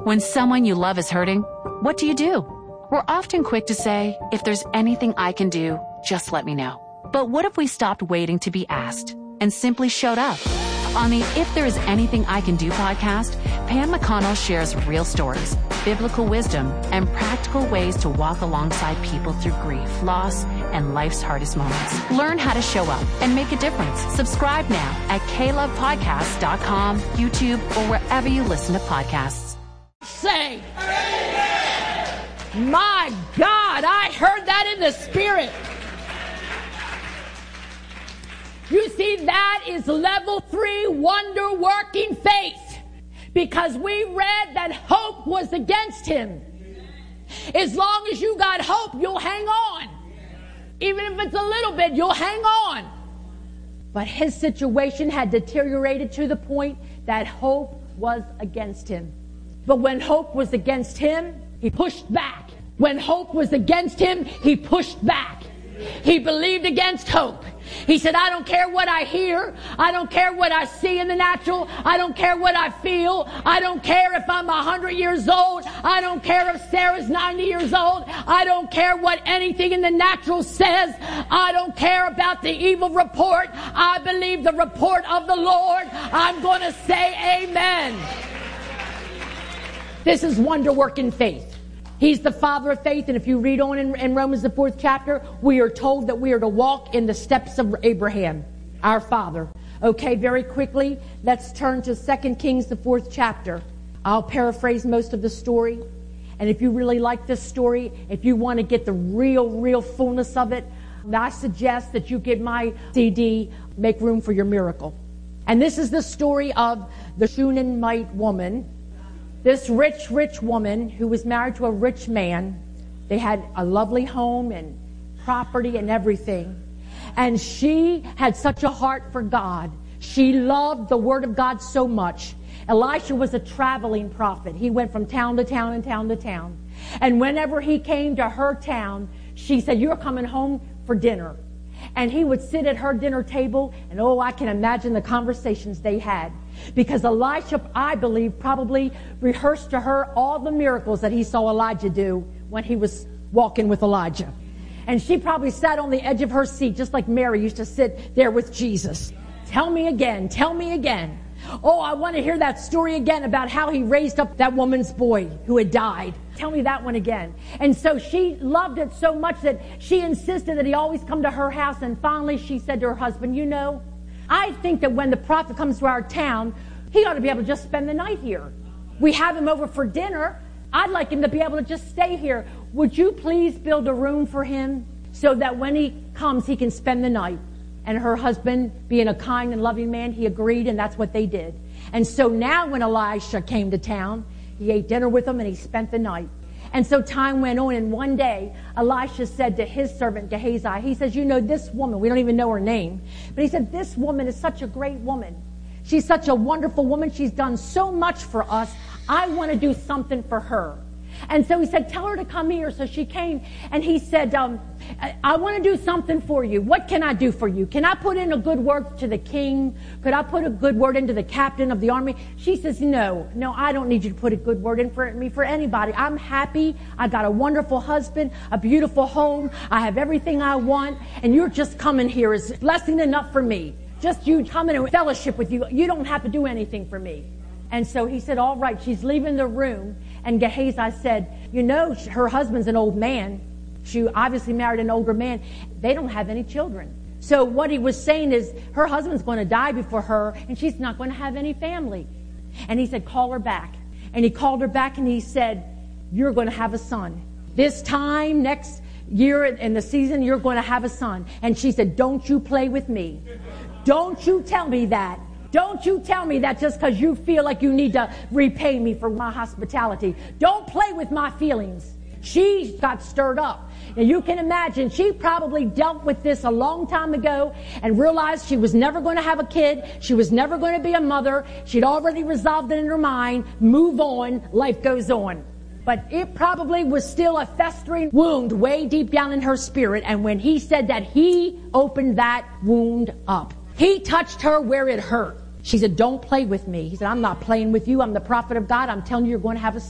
When someone you love is hurting, what do? We're often quick to say, if there's anything I can do, just let me know. But what if we stopped waiting to be asked and simply showed up? On the If There Is Anything I Can Do podcast, Pam McConnell shares real stories, biblical wisdom, and practical ways to walk alongside people through grief, loss, and life's hardest moments. Learn how to show up and make a difference. Subscribe now at KLovePodcasts.com, YouTube, or wherever you listen to podcasts. Say, my God, I heard that in the spirit. You see, that is level 3 wonder-working faith. Because we read that hope was against him. As long as you got hope, you'll hang on. Even if it's a little bit, you'll hang on. But his situation had deteriorated to the point that hope was against him. But when hope was against him, he pushed back. When hope was against him, he pushed back. He believed against hope. He said, I don't care what I hear. I don't care what I see in the natural. I don't care what I feel. I don't care if I'm 100 years old. I don't care if Sarah's 90 years old. I don't care what anything in the natural says. I don't care about the evil report. I believe the report of the Lord. I'm going to say amen. This is wonder-working faith. He's the father of faith, and if you read on in Romans, the 4th chapter, we are told that we are to walk in the steps of Abraham, our father. Okay, very quickly, let's turn to 2 Kings, the 4th chapter. I'll paraphrase most of the story. And if you really like this story, if you want to get the real fullness of it, I suggest that you get my CD, Make Room for Your Miracle. And this is the story of the Shunammite woman. This rich woman who was married to a rich man. They had a lovely home and property and everything. And she had such a heart for God. She loved the Word of God so much. Elisha was a traveling prophet. He went from town to town and town to town. And whenever he came to her town, she said, you're coming home for dinner. And he would sit at her dinner table, and I can imagine the conversations they had. Because Elisha, I believe, probably rehearsed to her all the miracles that he saw Elijah do when he was walking with Elijah. And she probably sat on the edge of her seat, just like Mary used to sit there with Jesus. Tell me again, tell me again. Oh, I want to hear that story again about how he raised up that woman's boy who had died. Tell me that one again. And so she loved it so much that she insisted that he always come to her house. And finally she said to her husband, I think that when the prophet comes to our town, he ought to be able to just spend the night here. We have him over for dinner. I'd like him to be able to just stay here. Would you please build a room for him so that when he comes, he can spend the night? And her husband, being a kind and loving man, he agreed, and that's what they did. And so now when Elisha came to town, he ate dinner with them and he spent the night. And so time went on, and one day Elisha said to his servant Gehazi, he says, this woman, we don't even know her name, but he said, this woman is such a great woman. She's such a wonderful woman. She's done so much for us. I want to do something for her. And so he said, tell her to come here. So she came, and he said, I want to do something for you. What can I do for you? Can I put in a good word to the king? Could I put a good word into the captain of the army? She says, no, I don't need you to put a good word in for me, for anybody. I'm happy. I got a wonderful husband, a beautiful home. I have everything I want. And you're just coming here is blessing enough for me. Just you coming and fellowship with you. You don't have to do anything for me. And so he said, all right. She's leaving the room. And Gehazi said, her husband's an old man. She obviously married an older man. They don't have any children. So what he was saying is her husband's going to die before her, and she's not going to have any family. And he said, call her back. And he called her back, and he said, you're going to have a son. This time next year in the season, you're going to have a son. And she said, don't you play with me. Don't you tell me that. Don't you tell me that just because you feel like you need to repay me for my hospitality. Don't play with my feelings. She got stirred up. And you can imagine she probably dealt with this a long time ago and realized she was never going to have a kid. She was never going to be a mother. She'd already resolved it in her mind. Move on. Life goes on. But it probably was still a festering wound way deep down in her spirit. And when he said that, he opened that wound up. He touched her where it hurt. She said, don't play with me. He said, I'm not playing with you. I'm the prophet of God. I'm telling you, you're going to have a